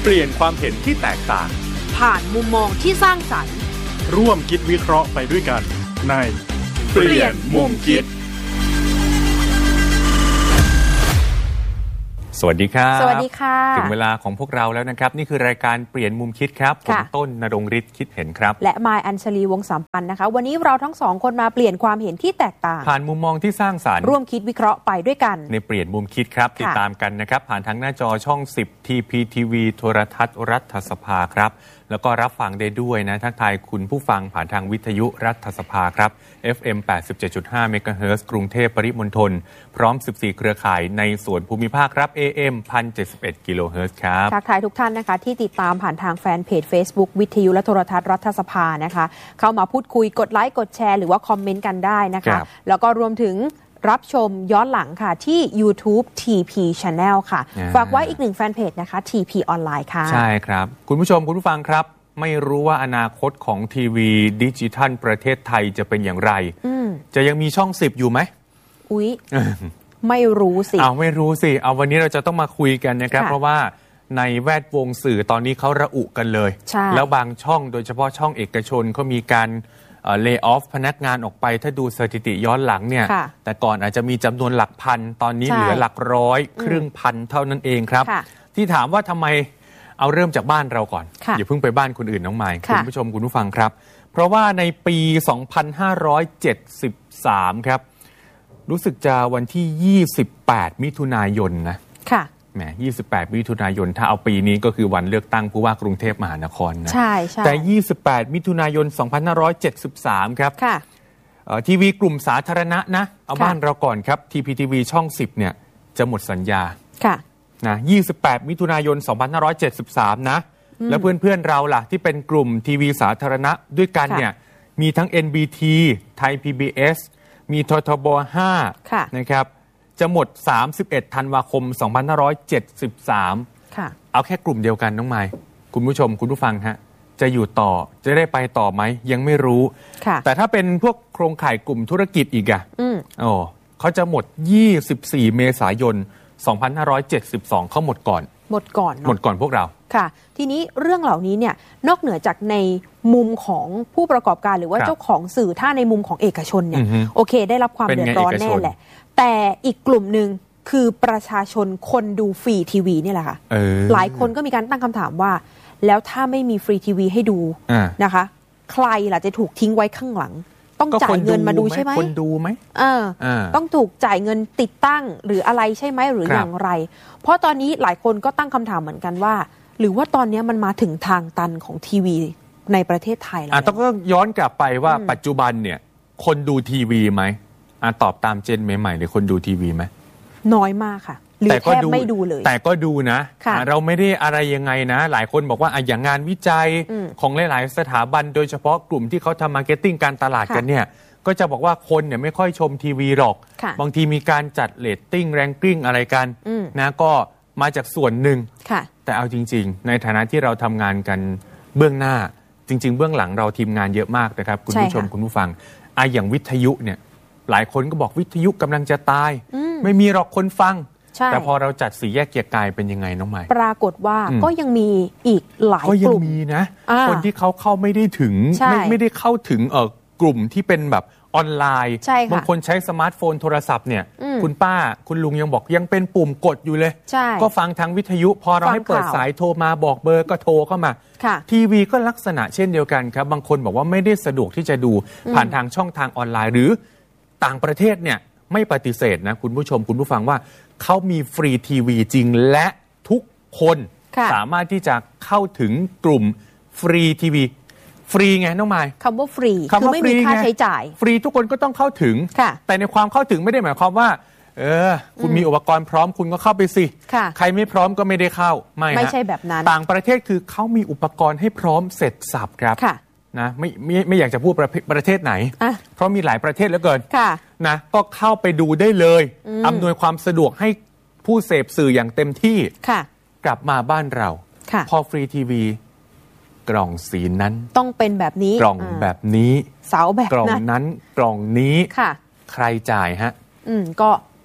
ลี่ยนความเห็นที่แตกต่างผ่านมุมมองที่สร้างสรรค์ร่วมคิดวิเคราะห์ไปด้วยกันในเปลี่ยนมุมคิดสวัสดีครับสวัสดีค่ะถึงเวลาของพวกเราแล้วนะครับนี่คือรายการเปลี่ยนมุมคิดครับผมต้นณรงค์ฤทธิ์คิดเห็นครับและมายอัญชลีวงศ์สัมพันธ์นะคะวันนี้เราทั้งสองคนมาเปลี่ยนความเห็นที่แตกต่างผ่านมุมมองที่สร้างสรรค์ร่วมคิดวิเคราะห์ไปด้วยกันในเปลี่ยนมุมคิดครับติดตามกันนะครับผ่านทางหน้าจอช่อง10 TPTV โทรทัศน์รัฐสภาครับแล้วก็รับฟังได้ด้วยนะทักทายคุณผู้ฟังผ่านทางวิทยุรัฐสภาครับ FM 87.5 เมกะเฮิรตซ์กรุงเทพปริมณฑลพร้อม14เครือข่ายในส่วนภูมิภาคครับ AM 1071 กิโลเฮิรตซ์ครับทักทายทุกท่านนะคะที่ติดตามผ่านทางแฟนเพจ Facebook วิทยุและโทรทัศน์รัฐสภานะคะเข้ามาพูดคุยกดไลค์กดแชร์หรือว่าคอมเมนต์กันได้นะคะแล้วก็รวมถึงรับชมย้อนหลังค่ะที่ YouTube TP Channel ค่ะฝากไว้อีกหนึ่งแฟนเพจนะคะ TP ออนไลน์ค่ะใช่ครับคุณผู้ชมคุณผู้ฟังครับไม่รู้ว่าอนาคตของทีวีดิจิทัลประเทศไทยจะเป็นอย่างไรจะยังมีช่อง10อยู่ไหมอุ๊ย ไม่รู้สิไม่รู้สิวันนี้เราจะต้องมาคุยกันนะครับเพราะว่าในแวดวงสื่อตอนนี้เขาระอุกันเลยแล้วบางช่องโดยเฉพาะช่องเอกชนเขามีการlay off พนักงานออกไปถ้าดูสถิติย้อนหลังเนี่ยแต่ก่อนอาจจะมีจำนวนหลักพันตอนนี้เหลือหลักร้อยครึ่งพันเท่านั้นเองครับที่ถามว่าทำไมเอาเริ่มจากบ้านเราก่อนอย่าเพิ่งไปบ้านคนอื่นน้องไมค์คุณผู้ชมคุณผู้ฟังครับเพราะว่าในปี 2573 ครับรู้สึกจะวันที่ 28 มิถุนายนนะค่ะแหม28 มิถุนายนถ้าเอาปีนี้ก็คือวันเลือกตั้งผู้ว่ากรุงเทพมหานครนะใช่ๆแต่ 28 มิถุนายน 2573 ครับค่ะทีวีกลุ่มสาธารณะนะเอาบ้านเราก่อนครับ TPTV ช่อง 10 เนี่ยจะหมดสัญญาค่ะนะ28 มิถุนายน 2573 นะแล้วเพื่อนๆเราล่ะที่เป็นกลุ่มทีวีสาธารณะด้วยกันเนี่ยมีทั้ง NBT ไทย PBS มีททบ 5 นะครับจะหมด 31 ธันวาคม 2573 ค่ะเอาแค่กลุ่มเดียวกันน้องไมค์คุณผู้ชมคุณผู้ฟังฮะจะอยู่ต่อจะได้ไปต่อไหมยังไม่รู้แต่ถ้าเป็นพวกโครงข่ายกลุ่มธุรกิจอีกเขาจะหมด 24 เมษายน 2572 เขาหมดก่อนหมดก่อนพวกเราค่ะทีนี้เรื่องเหล่านี้เนี่ยนอกเหนือจากในมุมของผู้ประกอบการหรือว่าเจ้าของสื่อถ้าในมุมของเอกชนเนี่ยโอเคได้รับความเดือดร้อนแน่แหละแต่อีกกลุ่มหนึ่งคือประชาชนคนดูฟรีทีวีนี่แหละค่ะหลายคนก็มีการตั้งคำถามว่าแล้วถ้าไม่มีฟรีทีวีให้ดูนะคะใครล่ะจะถูกทิ้งไว้ข้างหลังต้องจ่ายเงินมาดูใช่ไหมคนดูไหมต้องถูกจ่ายเงินติดตั้งหรืออะไรใช่ไหมหรืออย่างไรเพราะตอนนี้หลายคนก็ตั้งคำถามเหมือนกันว่าหรือว่าตอนนี้มันมาถึงทางตันของทีวีในประเทศไทยแล้วต้องย้อนกลับไปว่าปัจจุบันเนี่ยคนดูทีวีไหมตอบตามเจนใหม่ๆเลยคนดูทีวีไหมน้อยมากค่ะหรือแทบไม่ดูเลยแต่ก็ดูนะเราไม่ได้อะไรยังไงนะหลายคนบอกว่าอย่างงานวิจัยของหลายๆสถาบันโดยเฉพาะกลุ่มที่เขาทำมาร์เก็ตติ้งการตลาดกันเนี่ยก็จะบอกว่าคนเนี่ยไม่ค่อยชมทีวีหรอกบางทีมีการจัดเรตติ้งแรงกิ้งอะไรกันนะก็มาจากส่วนหนึ่งแต่เอาจริงๆในฐานะที่เราทำงานกันเบื้องหน้าจริงๆเบื้องหลังเราทีมงานเยอะมากนะครับคุณผู้ชมคุณผู้ฟังอย่างวิทยุเนี่ยหลายคนก็บอกวิทยุกำลังจะตายไม่มีหรอกคนฟังแต่พอเราจัดสี่แยกเกียรติกายเป็นยังไงน้องใหม่ปรากฏว่าก็ยังมีอีกหลายกลุ่มก็ยังมีนะคนที่เขาเข้าไม่ได้ถึงไม่ได้เข้าถึงกลุ่มที่เป็นแบบออนไลน์บางคนใช้สมาร์ทโฟนโทรศัพท์เนี่ยคุณป้าคุณลุงยังบอกยังเป็นปุ่มกดอยู่เลยก็ฟังทางวิทยุพอเราให้เปิดสายโทรมาบอกเบอร์ก็โทรเข้ามาทีวีก็ลักษณะเช่นเดียวกันครับบางคนบอกว่าไม่ได้สะดวกที่จะดูผ่านทางช่องทางออนไลน์หรือต่างประเทศเนี่ยไม่ปฏิเสธนะคุณผู้ชมคุณผู้ฟังว่าเขามีฟรีทีวีจริงและทุกคนสามารถที่จะเข้าถึงกลุ่มฟรีทีวีฟรีไงน้องไมค์คำว่าฟรีคือไม่มีค่าใช้จ่ายฟรีทุกคนก็ต้องเข้าถึงแต่ในความเข้าถึงไม่ได้หมายความว่าคุณมีอุปกรณ์พร้อมคุณก็เข้าไปสิใครไม่พร้อมก็ไม่ได้เข้าไม่ใช่แบบนั้นต่างประเทศคือเขามีอุปกรณ์ให้พร้อมเสร็จสับครับนะไม่อยากจะพูดประเทศไหนเพราะมีหลายประเทศเหลือเกินนะก็เข้าไปดูได้เลยอำนวยความสะดวกให้ผู้เสพสื่ออย่างเต็มที่กลับมาบ้านเราพอฟรีทีวีกล่องสีนั้นต้องเป็นแบบนี้กล่องแบบนี้เสาแบบกล่องนั้นกล่องนี้ใครจ่ายฮะก็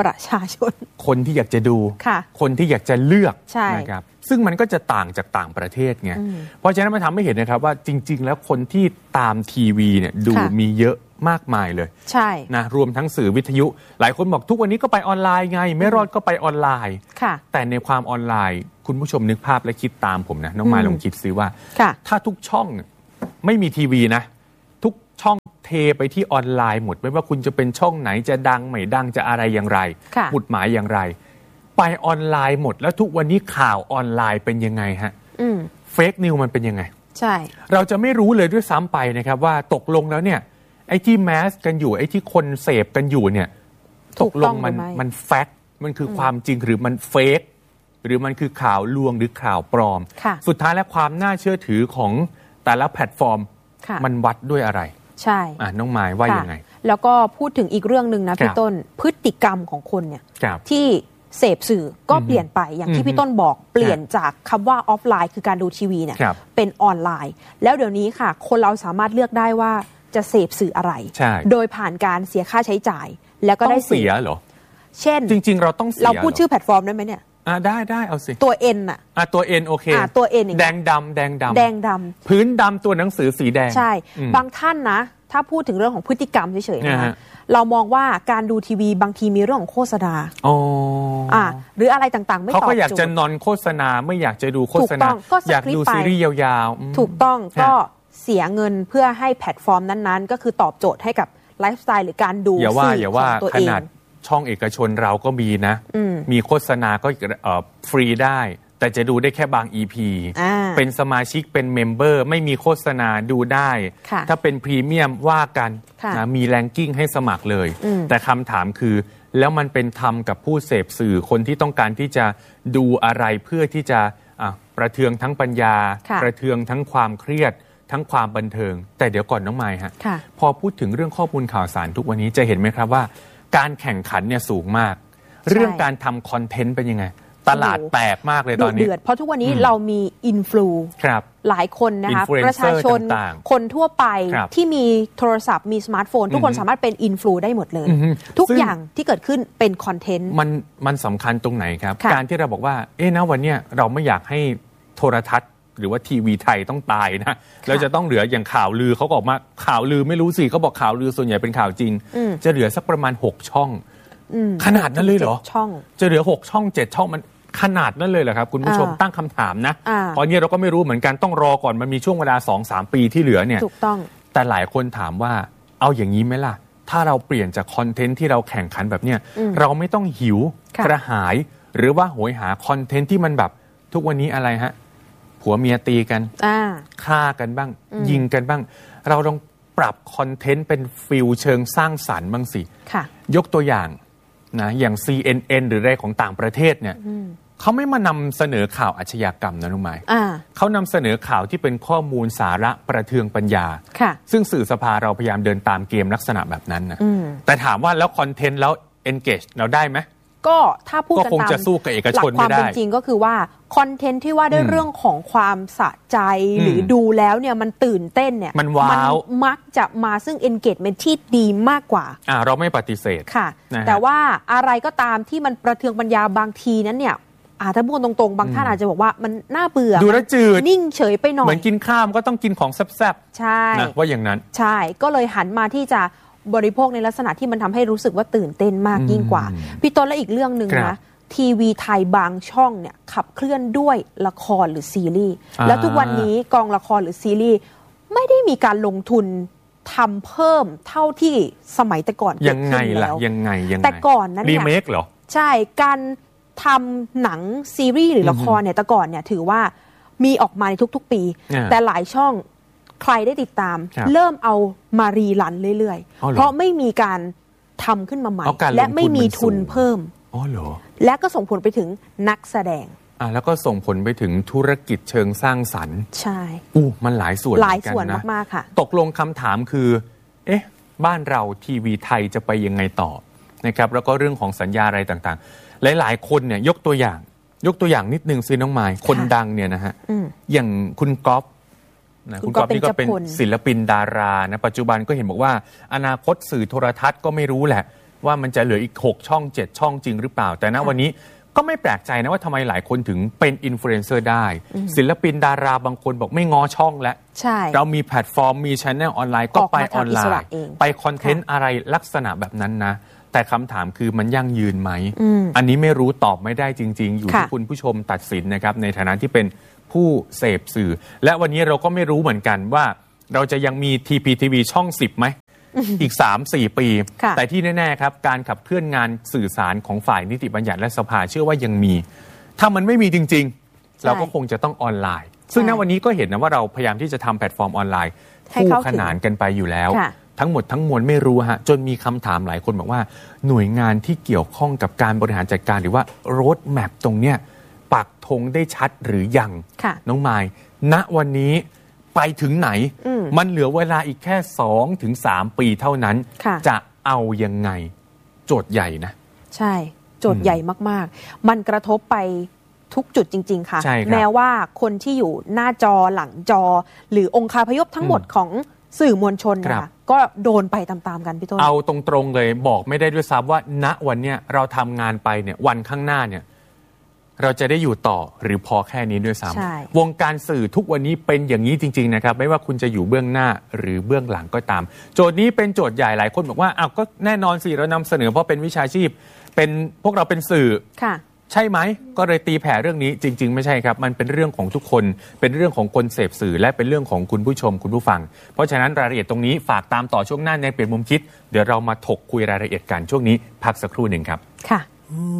ประชาชนคนที่อยากจะดูคนที่อยากจะเลือกนะครับซึ่งมันก็จะต่างจากต่างประเทศไงเพราะฉะนั้นมันทำให้เห็นนะครับว่าจริงๆแล้วคนที่ตามทีวีเนี่ยดูมีเยอะมากมายเลยใช่นะรวมทั้งสื่อวิทยุหลายคนบอกทุกวันนี้ก็ไปออนไลน์ไงไม่รอดก็ไปออนไลน์แต่ในความออนไลน์คุณผู้ชมนึกภาพและคิดตามผมนะน้องมายลองคิดซิว่าถ้าทุกช่องไม่มีทีวีนะทุกช่องเทไปที่ออนไลน์หมดไม่ว่าคุณจะเป็นช่องไหนจะดังไม่ดังจะอะไรอย่างไรหมุดหมายอย่างไรไปออนไลน์หมดแล้วทุกวันนี้ข่าวออนไลน์เป็นยังไงฮะเฟกนิวมันเป็นยังไงใช่เราจะไม่รู้เลยด้วยซ้ำไปนะครับว่าตกลงแล้วเนี่ยไอ้ที่แมสกันอยู่ไอ้ที่คนเสพกันอยู่เนี่ยตกลงมันแฟกต์มันคือความจริงหรือมันเฟกหรือมันคือข่าวลวงหรือข่าวปลอมสุดท้ายแล้วความน่าเชื่อถือของแต่ละแพลตฟอร์มมันวัดด้วยอะไรใช่น้องหมายว่ายังไงแล้วก็พูดถึงอีกเรื่องนึงนะพี่ต้นพฤติกรรมของคนเนี่ยที่เสพสื่อก็เปลี่ยนไปอย่างที่พี่ต้นบอกเปลี่ยนจากคำว่าออฟไลน์คือการดูทีวีเนี่ยเป็นออนไลน์แล้วเดี๋ยวนี้ค่ะคนเราสามารถเลือกได้ว่าจะเสพสื่ออะไรโดยผ่านการเสียค่าใช้จ่ายแล้วก็ได้เสียเหรอเช่นจริงๆเราต้องเสียเราพูดชื่อแพลตฟอร์มได้ไหมเนี่ยได้เอาสิตัว N ตัว N โอเคตัว N แดงดำพื้นดำตัวหนังสือสีแดงใช่บางท่านนะถ้าพูดถึงเรื่องของพฤติกรรมเฉยๆนะเรามองว่าการดูทีวีบางทีมีเรื่องของโฆษณาหรืออะไรต่างๆไม่ตอบโจทย์เขาก็อยากจะนอนโฆษณาไม่อยากจะดูโฆษณาอยากดูซีรีส์ยาวๆถูกต้องก็เสียเงินเพื่อให้แพลตฟอร์มนั้นๆก็คือตอบโจทย์ให้กับไลฟ์สไตล์หรือการดูสื่อของตัวเองขนาดช่องเอกชนเราก็มีนะมีโฆษณาก็ฟรีได้แต่จะดูได้แค่บาง EP เป็นสมาชิกเป็นเมมเบอร์ไม่มีโฆษณาดูได้ถ้าเป็นพรีเมียมว่ากันนะมีแรงกิ้งให้สมัครเลยแต่คำถามคือแล้วมันเป็นธรรมกับผู้เสพสื่อคนที่ต้องการที่จะดูอะไรเพื่อที่จะประเทืองทั้งปัญญาประเทืองทั้งความเครียดทั้งความบันเทิงแต่เดี๋ยวก่อนน้องไมค์ฮะพอพูดถึงเรื่องข้อมูลข่าวสารทุกวันนี้จะเห็นไหมครับว่าการแข่งขันเนี่ยสูงมากเรื่องการทำคอนเทนต์เป็นยังไงตลาดแตกมากเลยตอนนี้เดือดเพราะทุกวันนี้เรามีอินฟลูหลายคนนะคะประชาชนคนทั่วไปที่มีโทรศัพท์มีสมาร์ทโฟนทุกคนสามารถเป็นอินฟลูได้หมดเลยทุกอย่างที่เกิดขึ้นเป็นคอนเทนต์มันสำคัญตรงไหนครับการที่เราบอกว่านะวันนี้เราไม่อยากให้โทรทัศน์หรือว่าทีวีไทยต้องตายนะแล้วจะต้องเหลืออย่างข่าวลือเขาบอกมาข่าวลือไม่รู้สิเขาบอกข่าวลือส่วนใหญ่เป็นข่าวจริงจะเหลือสักประมาณ6ช่องขนาดนั้นเลยเหรอจะเหลือ6ช่อง7ช่องมันขนาดนั้นเลยเหรอครับคุณผู้ชมตั้งคำถามนะตอนนี้เราก็ไม่รู้เหมือนกันต้องรอก่อนมันมีช่วงเวลา 2-3 ปีที่เหลือเนี่ยถูกต้องแต่หลายคนถามว่าเอาอย่างนี้ไหมล่ะถ้าเราเปลี่ยนจากคอนเทนต์ที่เราแข่งขันแบบเนี้ยเราไม่ต้องหิวกระหายหรือว่าโหยหาคอนเทนต์ที่มันแบบทุกวันนี้อะไรฮะผัวเมียตีกันฆ่ากันบ้างยิงกันบ้างเราลองปรับคอนเทนต์เป็นฟิลเชิงสร้างสรรค์บ้างสิยกตัวอย่างนะอย่าง CNN หรืออะไรของต่างประเทศเนี่ยเขาไม่มานำเสนอข่าวอาชญากรรมนะลุงหมายเขานำเสนอข่าวที่เป็นข้อมูลสาระประเทืองปัญญาซึ่งสื่อสภาเราพยายามเดินตามเกมลักษณะแบบนั้นนะแต่ถามว่าแล้วคอนเทนต์แล้ว engage เราได้ไหมก็ถ้าพูดกันตามก็คงจะสู้กับเอกชนไม่ได้หลักความเป็นจริงก็คือว่าคอนเทนต์ที่ว่าด้วยเรื่องของความสะใจหรือดูแล้วเนี่ยมันตื่นเต้นเนี่ยมันว้าวมักจะมาซึ่ง engagement ที่ดีมากกว่าเราไม่ปฏิเสธค่ะแต่ว่าอะไรก็ตามที่มันประเทืองปัญญาบางทีนั้นเนี่ยถ้าพูดตรงๆบางท่านอาจจะบอกว่ามันน่าเบื่อดูแล้วจืดนิ่งเฉยไปหน่อยเหมือนกินข้าวก็ต้องกินของแซ่บๆใช่นะว่าอย่างนั้นใช่ก็เลยหันมาที่จะบริโภคในลักษณะที่มันทำให้รู้สึกว่าตื่นเต้นมากยิ่งกว่าพี่ต้นและอีกเรื่องนึงนะทีวีไทยบางช่องเนี่ยขับเคลื่อนด้วยละครหรือซีรีส์แล้วทุกวันนี้กองละครหรือซีรีส์ไม่ได้มีการลงทุนทำเพิ่มเท่าที่สมัยแต่ก่อนยังไงล่ะยังไงแต่ก่อนนั้นเนี่ยรีเมคเหรอใช่การทำหนังซีรีส์หรือละครเนี่ยแต่ก่อนเนี่ยถือว่ามีออกมาในทุกๆปีแต่หลายช่องใครได้ติดตามเริ่มเอามารีรันเรื่อยๆเพราะไม่มีการทำขึ้นมาใหม่และไม่มีทุนเพิ่มและก็ส่งผลไปถึงนักแสดงแล้วก็ส่งผลไปถึงธุรกิจเชิงสร้างสรรค์ใช่มันหลายส่วนมากๆค่ะตกลงคำถามคือบ้านเราทีวีไทยจะไปยังไงต่อนะครับแล้วก็เรื่องของสัญญาอะไรต่างๆหลายๆคนเนี่ยยกตัวอย่างนิดนึงซิน้องไมค์คนดังเนี่ยนะฮะอย่างคุณก๊อฟคุณก๊อฟนี่ก็เป็นศิลปินดารานะปัจจุบันก็เห็นบอกว่าอนาคตสื่อโทรทัศน์ก็ไม่รู้แหละว่ามันจะเหลืออีก6ช่อง7ช่องจริงหรือเปล่าแต่ณวันนี้ก็ไม่แปลกใจนะว่าทำไมหลายคนถึงเป็นอินฟลูเอนเซอร์ได้ศิลปินดาราบางคนบอกไม่ง้อช่องแล้วเรามีแพลตฟอร์มมีchannelออนไลน์ก็ไปออนไลน์ไปคอนเทนต์อะไรลักษณะแบบนั้นนะแต่คำถามคือมันยั่งยืนไหมอันนี้ไม่รู้ตอบไม่ได้จริงๆอยู่ที่คุณผู้ชมตัดสินนะครับในฐานะที่เป็นผู้เสพสื่อและวันนี้เราก็ไม่รู้เหมือนกันว่าเราจะยังมี TPTV ช่อง10ไหมอีก 3-4 ปีแต่ที่แน่ๆครับการขับเคลื่อนงานสื่อสารของฝ่ายนิติบัญญัติและสภาเชื่อว่ายังมีถ้ามันไม่มีจริงๆเราก็คงจะต้องออนไลน์ซึ่งณวันนี้ก็เห็นนะว่าเราพยายามที่จะทำแพลตฟอร์มออนไลน์คู่ขนานกันไปอยู่แล้วทั้งหมดทั้งมวลไม่รู้ฮะจนมีคำถามหลายคนบอกว่าหน่วยงานที่เกี่ยวข้องกับการบริหารจัดการหรือว่าโรดแมปตรงเนี้ยปักธงได้ชัดหรือยังน้องมายณวันนี้ไปถึงไหนมันเหลือเวลาอีกแค่ 2-3 ปีเท่านั้นจะเอายังไงโจทย์ใหญ่นะใช่โจทย์ใหญ่มากๆมันกระทบไปทุกจุดจริงๆค่ะแม้ว่าคนที่อยู่หน้าจอหลังจอหรือองคาพยพทั้งหมดของสื่อมวลชนนะคะก็โดนไปตามๆกันพี่ต้นเอาตรงๆเลยบอกไม่ได้ด้วยซ้ำว่าณวันเนี้ยเราทำงานไปเนี่ยวันข้างหน้าเนี่ยเราจะได้อยู่ต่อหรือพอแค่นี้ด้วยซ้ำวงการสื่อทุกวันนี้เป็นอย่างนี้จริงๆนะครับไม่ว่าคุณจะอยู่เบื้องหน้าหรือเบื้องหลังก็ตามโจทย์นี้เป็นโจทย์ใหญ่หลายคนบอกว่าอ้าวก็แน่นอนสิเรานำเสนอเพราะเป็นวิชาชีพเป็นพวกเราเป็นสื่อใช่ไหมก็เลยตีแผ่เรื่องนี้จริงๆไม่ใช่ครับมันเป็นเรื่องของทุกคนเป็นเรื่องของคนเสพสื่อและเป็นเรื่องของคุณผู้ชมคุณผู้ฟังเพราะฉะนั้นรายละเอียดตรงนี้ฝากตามต่อช่วงหน้าในเปลี่ยนมุมคิดเดี๋ยวเรามาถกคุยรายละเอียดกันช่วงนี้พักสักครู่หนึ่งครับค่ะ